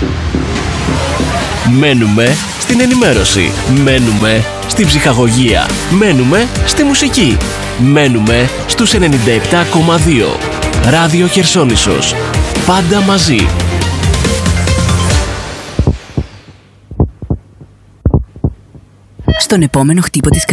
Μένουμε στην ενημέρωση. Μένουμε στην ψυχαγωγία. Μένουμε στη μουσική. Μένουμε στους 97,2. Ράδιο Χερσόνησος. Πάντα μαζί. Στον επόμενο χτύπο της